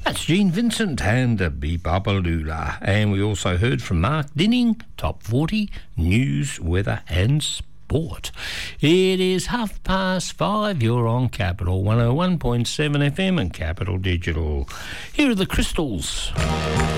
That's Gene Vincent and Be-Baba-Lula. And we also heard from Mark Dinning, Top 40, News, Weather and Sport. It is 5:30. You're on Capital 101.7 FM and Capital Digital. Here are the Crystals.